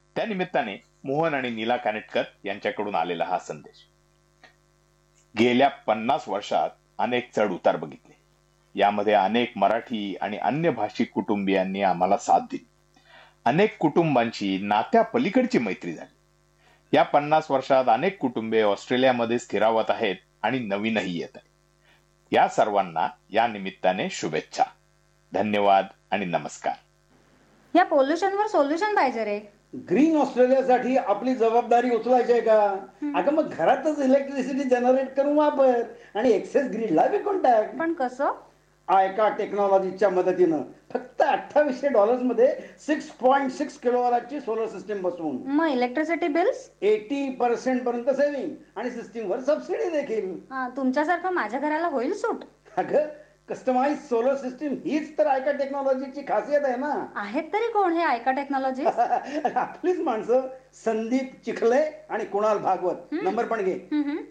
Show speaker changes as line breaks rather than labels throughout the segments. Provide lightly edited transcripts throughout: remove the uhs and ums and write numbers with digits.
त्या निमित्ताने मोहन आणि नीला कानेटकर यांच्याकडून आलेला हा संदेश. गेल्या 50 वर्षात अनेक चढ उतार बघितले. यामध्ये अनेक मराठी आणि अन्य भाषिक कुटुंबियांनी आम्हाला साथ दिली. अनेक कुटुंबांची नात्या पलीकडची मैत्री झाली. या 50 वर्षात अनेक कुटुंबे ऑस्ट्रेलियामध्ये स्थिरावत आहेत आणि नवीनही येत आहेत. या सर्वांना या निमित्ताने शुभेच्छा. धन्यवाद आणि नमस्कार.
या पोल्युशनवर सोल्युशन पाहिजे रे.
ग्रीन ऑस्ट्रेलियासाठी आपली जबाबदारी उचलायची आहे का? अगं मग घरातच इलेक्ट्रिसिटी जनरेट करून वापर आणि एक्सेस ग्रीडला विकून टाक.
पण कसं?
आयका टेक्नॉलॉजीच्या मदतीनं फक्त $2800 मध्ये 6.6 किलोवॅटची सोलर सिस्टीम बसवून.
मग इलेक्ट्रिसिटी बिल्स
80% पर्यंत सेव्हिंग आणि सिस्टीमवर सबसिडी देखील.
तुमच्यासारखं माझ्या घराला होईल सूट.
अगं कस्टमाइज सोलर सिस्टीम हीच तर आयका टेक्नॉलॉजीची खासियत आहे ना.
आहेत तरी कोण हे आयका टेक्नॉलॉजी?
आपलीच माणसं संदीप चिखले आणि कुणाल भागवत. नंबर पण घे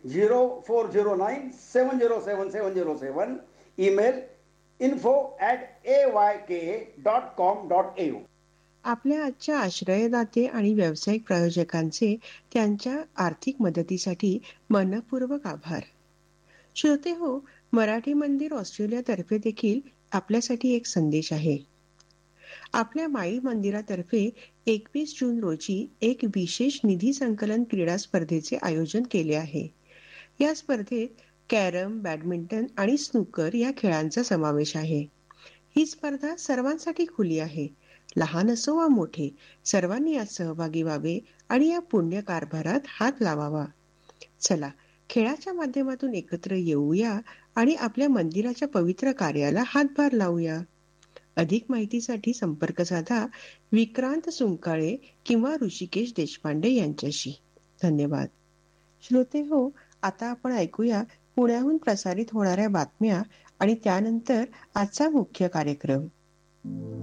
0409707707. Email info@ayka.com.au.
आपल्या आजच्या आश्रयदाते आणि व्यावसायिक प्रायोजकांचे त्यांच्या आर्थिक मदतीसाठी मनपूर्वक आभार. श्रोते हो, मराठी मंदिर ऑस्ट्रेलियातर्फे देखील आपल्यासाठी एक संदेश आहे. आपल्या माई मंदिरातर्फे 21 जून रोजी एक विशेष निधी संकलन क्रीडा स्पर्धेचे आयोजन केले आहे. या स्पर्धेत कॅरम, बॅडमिंटन आणि स्नूकर या खेळांचा समावेश आहे. ही स्पर्धा सर्वांसाठी खुली आहे. लहान असो वा मोठे, सर्वांनी यात सहभागी व्हावे आणि या पुण्य कारभारात हात लावावा. चला, खेळाच्या माध्यमातून एकत्र येऊया आणि आपल्या मंदिराच्या पवित्र कार्याला हातभार लावूया. अधिक माहितीसाठी संपर्क साधा विक्रांत सुंकाळे किंवा ऋषिकेश देशपांडे यांच्याशी. धन्यवाद. श्रोते हो, आता आपण ऐकूया पुण्याहून प्रसारित होणाऱ्या बातम्या आणि त्यानंतर आजचा मुख्य कार्यक्रम.